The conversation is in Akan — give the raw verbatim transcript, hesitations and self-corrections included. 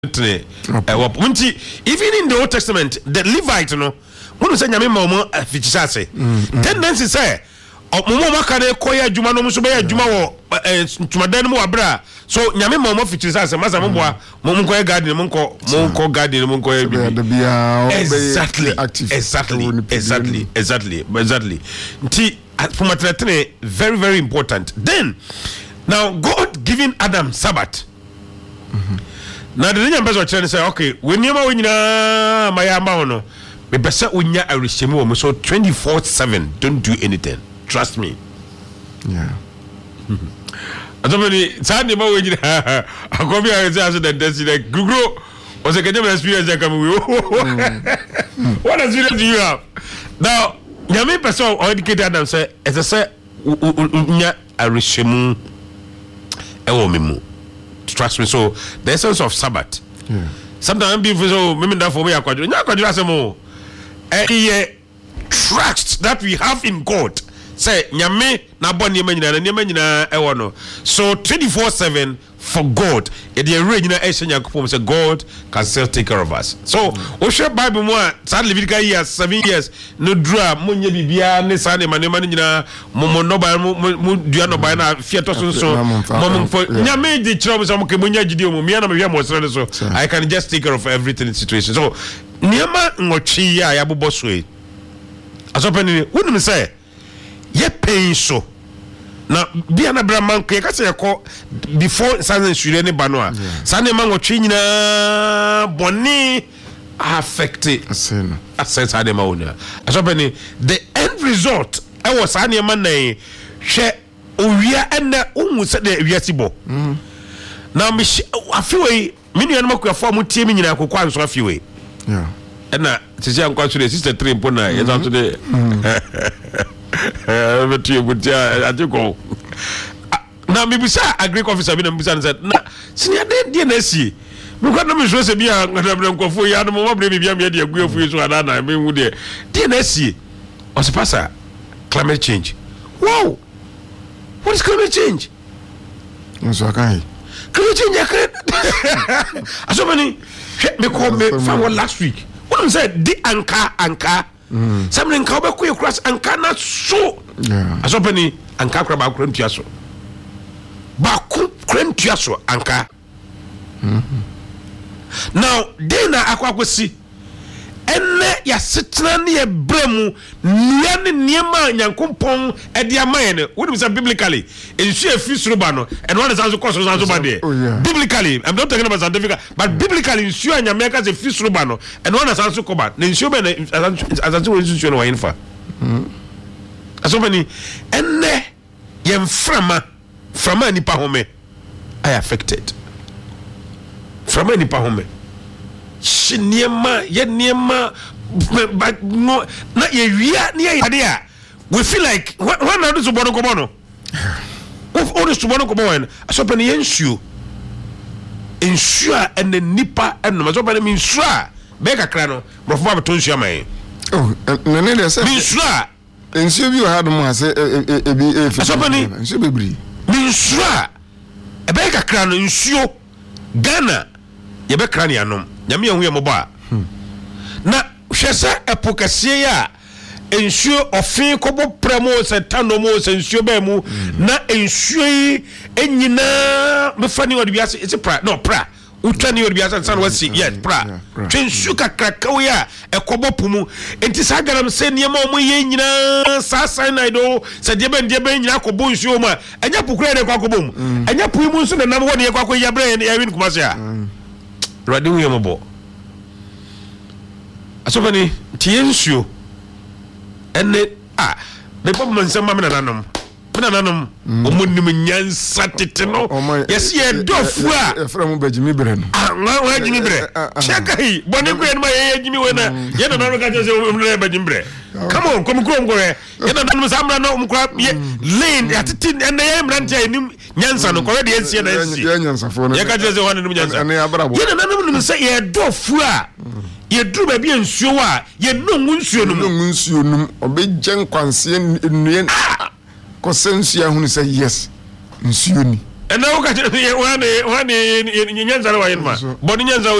even in the Old Testament, the Levite, no, when you say Nyame mama fichase, tendency say, o mama kane koya juma no muso be juma wo tumadan mu abra, so Nyame mama fichase, maza mo boa, mo koya garden, mo ko mo ko garden, mo koya bibi. Exactly, exactly, exactly, exactly, exactly. Nti for matratene very very important. Then now God giving Adam Sabbath. Now the thing person trying to say, okay, when you when you na my amount, me besa unya a reshemu so twenty-four seven. Don't do anything. Trust me. Yeah. I don't mean Sunday mo when you I come here and say as the destiny like Google was a kind of experience that come with. What experience do you have? Now, nyame person or educated Adam say, as I say unya a reshemu e wo memu. Trust me. So the essence of Sabbath. Yeah. Sometimes people say, "Oh, me that for me, I can't do." No, I can't do that more. A trust that we have in God. Say, "Nyame na boni me nyina, nyame nyina e wono." So twenty-four seven for God. It the original essence Yakobom say God can still take care of us. So, o share Bible mo sad Leviticus years seven years no dra mo nye bibia ne sa ne manema nyina mo mo no ba mo mo dua no ba na fiato so so mo mo nyame di chiro so mo ke mo nya gidi o mo me na me hwe mo sere so I can just take care of everything in situation. So, niema ngochi ya ya bobo so e. Asopani wonu me say ye pain so na bia na bra man ke ka se ko before sanzen sure ne banoa sanne man otwe nyina boni affect asen asen sanne ma wona asopani the end result e was sanne man na hwe owia ena umu se de ewia sibo na me afiwe minu ya makwa fo mu tie mi nyina akokwa nso afiwe yeah ena tisi ankwa so de sister three mpona ye za to de eh betu butia atiko na mibisa agric officer bi na mibisa said na sinia de de na si me kwa na me so se bia ngadam nkofo ya no mo bre bia me de agu afu so ada na me hu de de na si o se passa climate change. Wow, what is climate change? So akai climate change akre aso many me call me from last week what am said di anka anka Mm. Something ka be ko cross anka na so yeah asopani anka kra ba kram tua so ba ku kram tua so anka mhm now dena akwakosi enne ya setna ne e bremu nua ne niema nyankompon e de amaye ne what is biblically ensu afi suruba no and one is also cause so bad there biblically I'm not talking about scientific but biblically ensu anyameka se fi suruba no and one is also covered ne ensu be ne asantu ensu no wa infa mhm asopani enne yem frama frama nipa home I affected frama nipa home Niema, ye niema, but no, not ye wia near idea. We feel like what one are the Subono Cobono? Of all the Subono Cobono, a soap and ensure, ensure and the nipper and the Mazopa means sure, Becca Crano, Mofaba Tonsia May. Oh, Nene said, means sure, and so you had more say a soapany, and so be means sure, a Becca Crano, ensure Ghana, Yabecranianum. Nyame hu ye moba na hwese epokase ya ensuo ofin kobo premo se tanomo se ensuo ba mu na ensuo yi enyina me fani wodi biase it's pra no pra utani wodi biase san wasi yes pra twensuo kakrakawo ya ekobo pumu enti sagaram se niema omo ye nyina sasa na do se de ben de ben nyina kobo ensuo ma enya pokura de kwakobo mu enya pu mu nso na nam wodi ye kwako ya bra ya win kumase a Radi hu ye mobo asopani tiensuo ene ah me pop man sema me nananom me nananom omonim nyansa tete no yes ye dofu a e fra mu bajimi bre no ah wa wa jimi bre cheka hi boni ko en ma ye jimi we na ye nananom ka je se me bajimi bre come on come ko ngore ye nananom samra no mkra ye lane atiti ene ye mrante enim nyansa no ko de ensie na ensie ye nyansa fo no ye ka je se wan enim nyansa ene abrabo ye nananom no se ye dofu a ye dru ba bi ensuo a ye no nsuo no no nsuo no obejen kwanse nnue ko sensuo hu say yes nsuo ni ɛna wo ka kyerɛ wane wane nyansa no wayɛ no ma bɔne nyansa